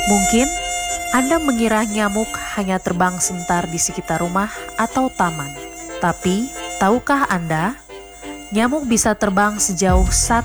Mungkin Anda mengira nyamuk hanya terbang sebentar di sekitar rumah atau taman. Tapi, tahukah Anda, nyamuk bisa terbang sejauh 1